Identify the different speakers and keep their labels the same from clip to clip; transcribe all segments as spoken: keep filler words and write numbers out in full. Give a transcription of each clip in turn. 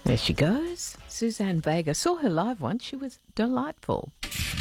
Speaker 1: There she goes. Suzanne Vega. Saw her live once. She was delightful.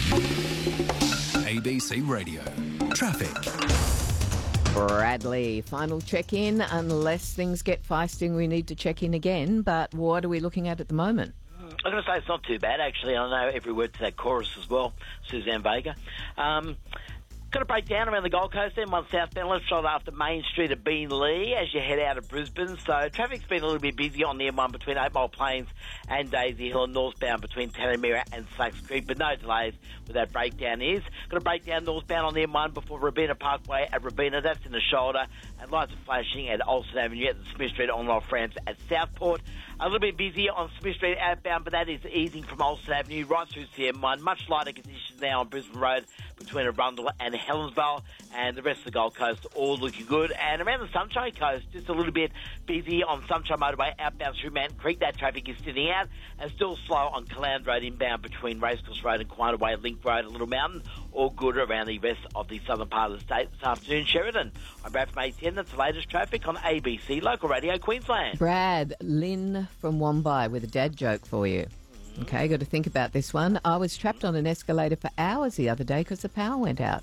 Speaker 2: A B C Radio. Traffic.
Speaker 1: Bradley, final check-in. Unless things get feisty, we need to check in again. But what are we looking at at the moment?
Speaker 3: I'm going to say it's not too bad, actually. I know every word to that chorus as well, Suzanne Vega. Um, got to break down around the Gold Coast, M one southbound, left shoulder after Main Street at Beenleigh as you head out of Brisbane. So traffic's been a little bit busy on the M one between Eight Mile Plains and Daisy Hill, and northbound between Tanamira and Slacks Creek, but no delays where that breakdown is. Got to break down northbound on the M one before Robina Parkway at Robina, that's in the shoulder, and lights are flashing at Olsen Avenue at the Smith Street on-off ramps at Southport. A little bit busy on Smith Street outbound, but that is easing from Olsen Avenue right through C M one. Much lighter conditions now on Brisbane Road between Arundel and Helensvale, and the rest of the Gold Coast all looking good. And around the Sunshine Coast, just a little bit busy on Sunshine Motorway outbound through Mountain Creek. That traffic is thinning out, and still slow on Caland Road inbound between Racecourse Road and Quinaway Link Road and Little Mountain. All good around the rest of the southern part of the state this afternoon. Sheridan, I'm Brad from A ten. That's the latest traffic on A B C Local Radio Queensland.
Speaker 1: Brad, Lynn from Wombai with a dad joke for you. Okay, got to think about this one. I was trapped on an escalator for hours the other day because the power went out.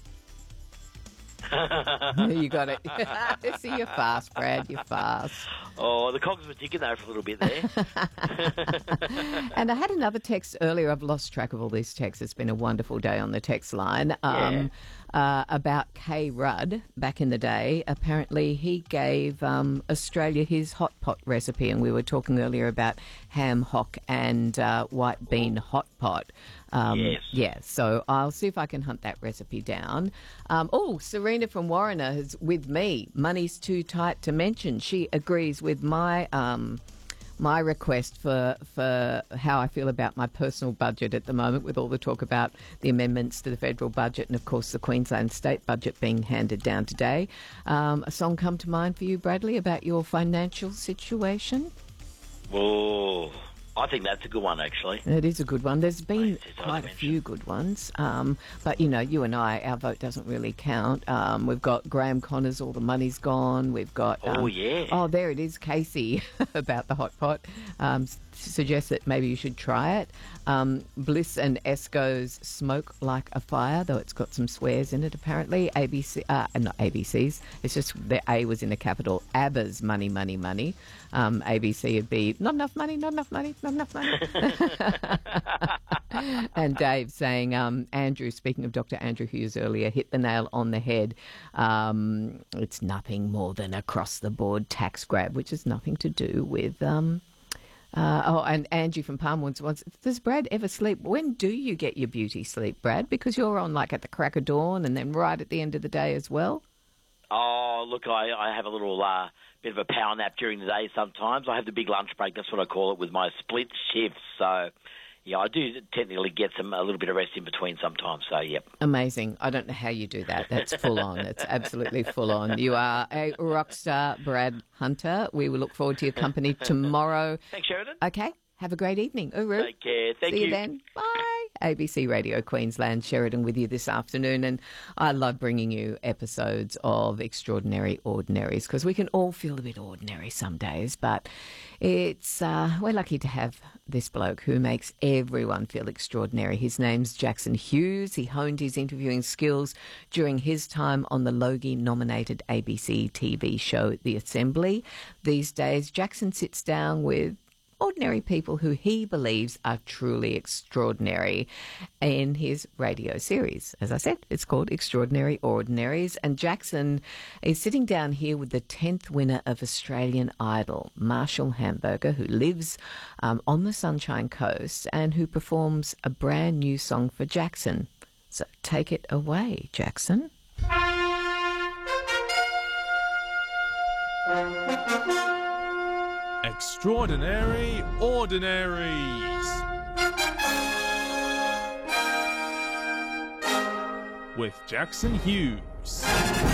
Speaker 1: You got it. See, you're fast, Brad. You're fast.
Speaker 3: Oh, the cogs were ticking though for a little bit there.
Speaker 1: And I had another text earlier. I've lost track of all these texts. It's been a wonderful day on the text line. Um, yeah. uh, about K. Rudd back in the day. Apparently, he gave um, Australia his hot pot recipe, and we were talking earlier about ham hock and uh, white bean hot pot. Um,
Speaker 3: yes.
Speaker 1: Yeah, so I'll see if I can hunt that recipe down. Um, oh, Serena from Warriner is with me. Money's too tight to mention. She agrees with my um, my request for for how I feel about my personal budget at the moment, with all the talk about the amendments to the federal budget and, of course, the Queensland state budget being handed down today. Um, a song come to mind for you, Bradley, about your financial situation?
Speaker 3: Oh, I think that's a good one, actually.
Speaker 1: It is a good one. There's been
Speaker 3: Right,
Speaker 1: quite a few good ones. Um, but, you know, you and I, our vote doesn't really count. Um, we've got Graham Connors, All the Money's Gone. We've got... Um,
Speaker 3: Oh, yeah.
Speaker 1: Oh, there it is, Casey, about the hot pot. Um, suggests that maybe you should try it. Um, Bliss and Esco's Smoke Like a Fire, though it's got some swears in it, apparently. A B C, uh, not A B C's, it's just the A was in a capital. ABBA's Money, Money, Money. Um, A B C would be, not enough money, not enough money, not enough money. And Dave saying, um, Andrew, speaking of Doctor Andrew Hughes earlier, hit the nail on the head. Um, it's nothing more than across-the-board tax grab, which has nothing to do with... Um, Uh, oh, and Angie from Palmwoods wants, does Brad ever sleep? When do you get your beauty sleep, Brad? Because you're on like at the crack of dawn and then right at the end of the day as well.
Speaker 3: Oh, look, I, I have a little uh, bit of a power nap during the day sometimes. I have the big lunch break, that's what I call it, with my split shifts. So, yeah, I do technically get some a little bit of rest in between sometimes, so, yep.
Speaker 1: Amazing. I don't know how you do that. That's full on. It's absolutely full on. You are a rock star, Brad Hunter. We will look forward to your company tomorrow.
Speaker 3: Thanks, Sheridan.
Speaker 1: Okay. Have a great evening. Uru.
Speaker 3: Take care. Thank
Speaker 1: See
Speaker 3: you.
Speaker 1: you then. Bye. A B C Radio Queensland, Sheridan with you this afternoon. And I love bringing you episodes of Extraordinary Ordinaries because we can all feel a bit ordinary some days, but it's uh, we're lucky to have this bloke who makes everyone feel extraordinary. His name's Jackson Hughes. He honed his interviewing skills during his time on the Logie-nominated A B C T V show The Assembly. These days, Jackson sits down with ordinary people who he believes are truly extraordinary in his radio series. As I said, it's called Extraordinary Ordinaries, and Jackson is sitting down here with the tenth winner of Australian Idol, Marshall Hamburger, who lives um, on the Sunshine Coast and who performs a brand new song for Jackson. So take it away, Jackson.
Speaker 4: Extraordinary Ordinaries with Jackson Hughes.